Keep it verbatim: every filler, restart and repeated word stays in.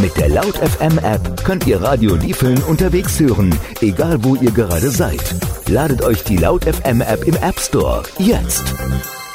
Mit der Laut F M App könnt ihr Radio Liefeln unterwegs hören, egal wo ihr gerade seid. Ladet euch die Laut F M App im App Store jetzt.